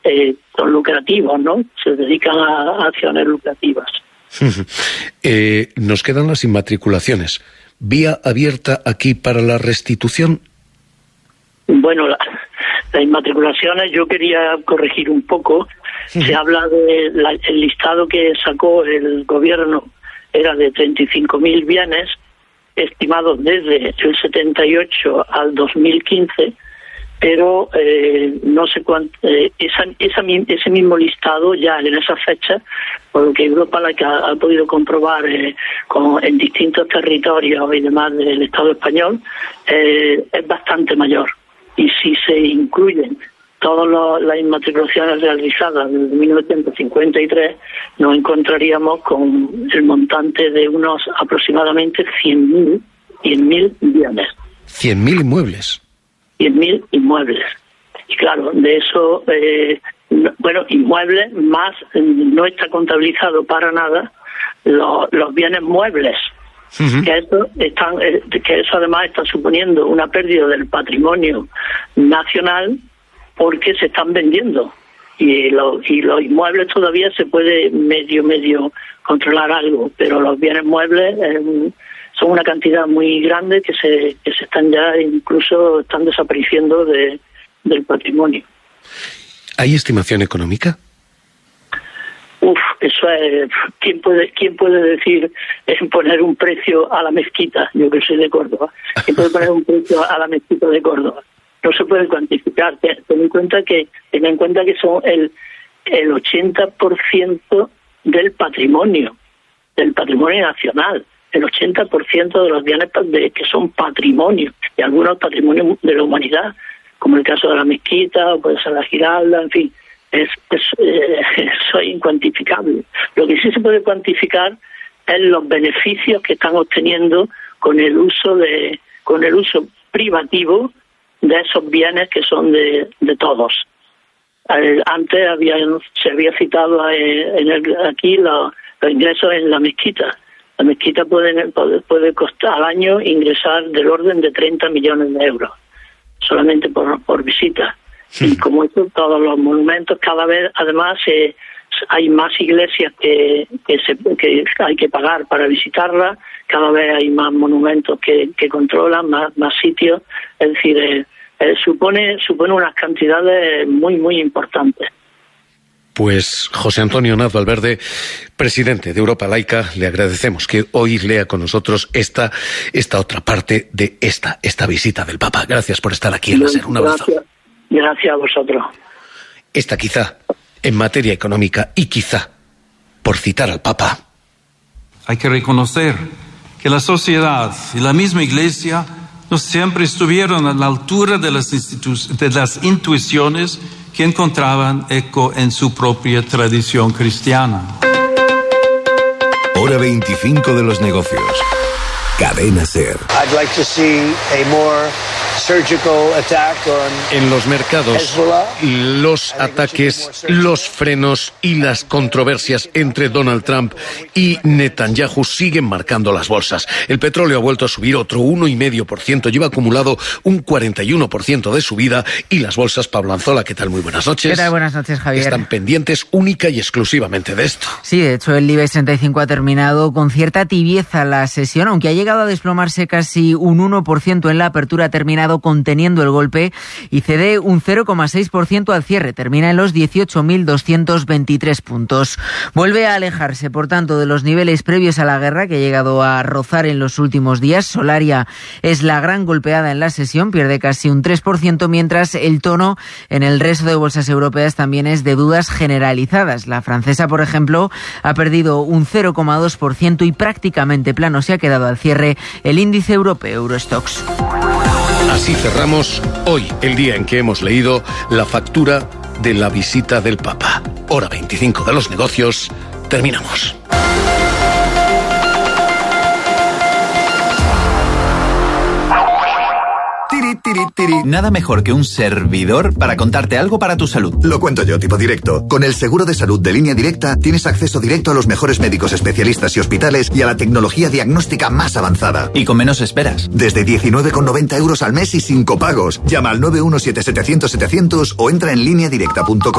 son lucrativos, ¿no? Se dedican a acciones lucrativas. Nos quedan las inmatriculaciones. ¿Vía abierta aquí para la restitución? Bueno, las inmatriculaciones yo quería corregir un poco. Se habla el listado que sacó el gobierno era de 35.000 bienes estimados desde el 78 al 2015, pero no sé cuánto, ese mismo listado ya en esa fecha, por lo que Europa ha podido comprobar en distintos territorios y demás del Estado español, es bastante mayor. Y si se incluyen todas las inmatriculaciones realizadas desde 1953, nos encontraríamos con el montante de unos aproximadamente 100.000 bienes. 100.000 inmuebles. 100.000 inmuebles. Y claro, de eso, inmuebles más, no está contabilizado para nada los bienes muebles. Uh-huh. Que eso además está suponiendo una pérdida del patrimonio nacional, porque se están vendiendo y los inmuebles todavía se puede medio controlar algo, pero los bienes muebles son una cantidad muy grande que se están están desapareciendo del patrimonio. ¿Hay estimación económica? Eso es, ¿quién puede decir poner un precio a la mezquita? Yo que soy de Córdoba. ¿Quién puede poner un precio a la mezquita de Córdoba? No se puede cuantificar. Ten en cuenta que son el 80% del patrimonio nacional, el 80% de los bienes que son patrimonio, y algunos patrimonios de la humanidad, como el caso de la mezquita, o puede ser la Giralda, en fin, eso es incuantificable. Lo que sí se puede cuantificar es los beneficios que están obteniendo con el uso privativo de esos bienes que son de todos. Antes se había citado aquí los ingresos en la mezquita. La mezquita puede costar al año ingresar del orden de 30 millones de euros, solamente por visita. Sí. Y como eso, todos los monumentos, cada vez además hay más iglesias que hay que pagar para visitarlas, cada vez hay más monumentos que controlan, más sitios, es decir, supone unas cantidades muy, muy importantes. Pues José Antonio Naz Valverde, presidente de Europa Laica, le agradecemos que hoy lea con nosotros esta otra parte de esta visita del Papa. Gracias por estar aquí en la SER. Un abrazo. Gracias a vosotros. Esta quizá, en materia económica, y quizá, por citar al Papa. Hay que reconocer que la sociedad y la misma Iglesia no siempre estuvieron a la altura de las intuiciones que encontraban eco en su propia tradición cristiana. Hora 25 de los negocios. Cadena SER. I'd like to see a more surgical attack on en los mercados, Hezbollah. Los ataques, los frenos y las controversias entre Donald Trump y Netanyahu siguen marcando las bolsas. El petróleo ha vuelto a subir otro 1,5%, lleva acumulado un 41% de subida, y las bolsas, Pablo Anzola, ¿qué tal? Muy buenas noches. ¿Qué tal? Buenas noches, Javier. Están pendientes única y exclusivamente de esto. Sí, de hecho el IBEX 35 ha terminado con cierta tibieza la sesión, aunque ha llegado a desplomarse casi un 1% en la apertura, ha terminado conteniendo el golpe y cede un 0,6% al cierre. Termina en los 18.223 puntos. Vuelve a alejarse, por tanto, de los niveles previos a la guerra que ha llegado a rozar en los últimos días. Solaria es la gran golpeada en la sesión, pierde casi un 3%, mientras el tono en el resto de bolsas europeas también es de dudas generalizadas. La francesa, por ejemplo, ha perdido un 0,2% y prácticamente plano se ha quedado al cierre el índice europeo Eurostoxx. Así cerramos hoy, el día en que hemos leído la factura de la visita del Papa. Hora 25 de los negocios. Terminamos. Nada mejor que un servidor para contarte algo para tu salud. Lo cuento yo, tipo directo. Con el seguro de salud de Línea Directa tienes acceso directo a los mejores médicos especialistas y hospitales y a la tecnología diagnóstica más avanzada. Y con menos esperas. Desde 19,90 euros al mes y sin copagos. Llama al 917-700-700 o entra en lineadirecta.com.